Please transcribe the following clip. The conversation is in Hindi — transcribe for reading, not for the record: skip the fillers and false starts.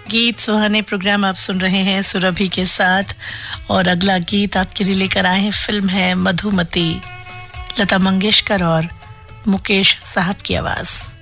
गीत सुहाने प्रोग्राम आप सुन रहे हैं सुरभि के साथ और अगला गीत आपके लिए लेकर आए हैं। फिल्म है मधुमती, लता मंगेशकर और मुकेश साहब की आवाज।